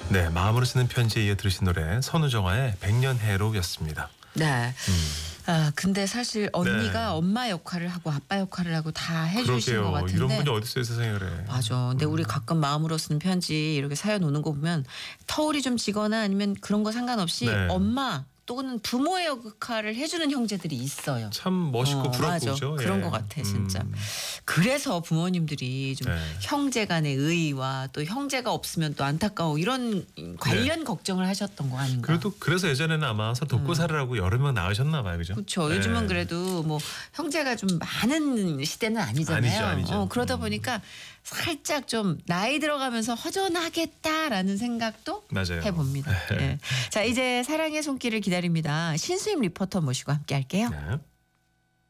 네, 마음으로 쓰는 편지에 이어 들으신 노래 선우정아의 백년해로였습니다. 네. 근데 사실 언니가 네. 엄마 역할을 하고 아빠 역할을 하고 다 해주신 것 같은데. 이런 분이 어딨어요 세상에. 그래. 맞아. 근데 우리 가끔 마음으로 쓰는 편지 이렇게 사연 오는 거 보면 터울이 좀 지거나 아니면 그런 거 상관없이 네. 엄마 또는 부모의 역할을 해주는 형제들이 있어요. 참 멋있고 맞아. 부럽죠. 그런 것 같아 진짜. 그래서 부모님들이 좀 네. 형제 간의 의의와 또 형제가 없으면 또 안타까워 이런 관련 걱정을 하셨던 거 아닌가. 그래도 그래서 예전에는 아마 서로 돕고 살으라고 여러 명 낳으셨나 봐요, 그죠? 그렇죠. 네. 요즘은 그래도 뭐 형제가 좀 많은 시대는 아니잖아요. 아니죠. 그러다 보니까 살짝 좀 나이 들어가면서 허전하겠다라는 생각도 맞아요. 해봅니다. 예. 자, 이제 사랑의 손길을 기다립니다. 신수임 리포터 모시고 함께 할게요. 네.